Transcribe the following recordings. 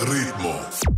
Ritmo.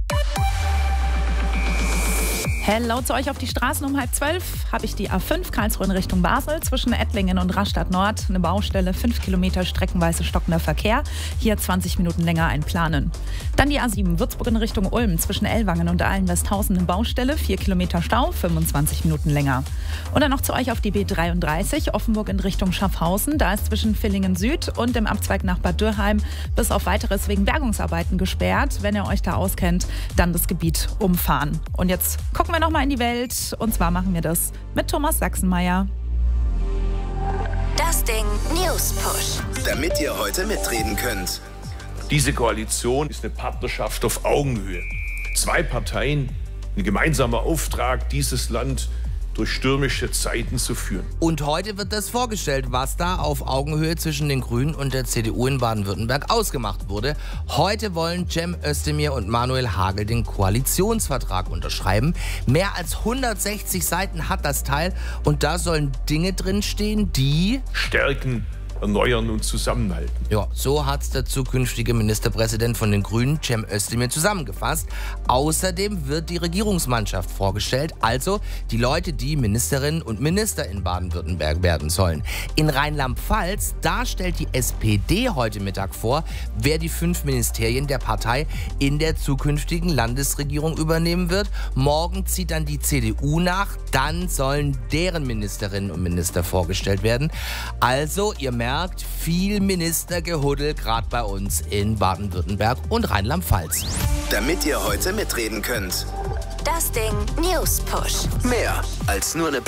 Hello zu euch auf die Straßen. Um 11:30 habe ich die A5 Karlsruhe in Richtung Basel. Zwischen Ettlingen und Rastatt Nord eine Baustelle, 5 Kilometer streckenweise stockender Verkehr. Hier 20 Minuten länger einplanen. Dann die A7 Würzburg in Richtung Ulm. Zwischen Ellwangen und Ahlen-Westhausen eine Baustelle, 4 Kilometer Stau, 25 Minuten länger. Und dann noch zu euch auf die B33 Offenburg in Richtung Schaffhausen. Da ist zwischen Villingen Süd und dem Abzweig nach Bad Dürrheim bis auf Weiteres wegen Bergungsarbeiten gesperrt. Wenn ihr euch da auskennt, dann das Gebiet umfahren. Und jetzt gucken wir nochmal in die Welt, und zwar machen wir das mit Thomas Sachsenmeier. Das Ding News Push. Damit ihr heute mitreden könnt. Diese Koalition ist eine Partnerschaft auf Augenhöhe. 2 Parteien, ein gemeinsamer Auftrag, dieses Land durch stürmische Zeiten zu führen. Und heute wird das vorgestellt, was da auf Augenhöhe zwischen den Grünen und der CDU in Baden-Württemberg ausgemacht wurde. Heute wollen Cem Özdemir und Manuel Hagel den Koalitionsvertrag unterschreiben. Mehr als 160 Seiten hat das Teil und da sollen Dinge drinstehen, die Stärken, erneuern und zusammenhalten. Ja, so hat es der zukünftige Ministerpräsident von den Grünen, Cem Özdemir, zusammengefasst. Außerdem wird die Regierungsmannschaft vorgestellt, also die Leute, die Ministerinnen und Minister in Baden-Württemberg werden sollen. In Rheinland-Pfalz, da stellt die SPD heute Mittag vor, wer die 5 Ministerien der Partei in der zukünftigen Landesregierung übernehmen wird. Morgen zieht dann die CDU nach, dann sollen deren Ministerinnen und Minister vorgestellt werden. Also, ihr merkt, viel Ministergehuddel gerade bei uns in Baden-Württemberg und Rheinland-Pfalz. Damit ihr heute mitreden könnt. Das Ding News Push. Mehr als nur eine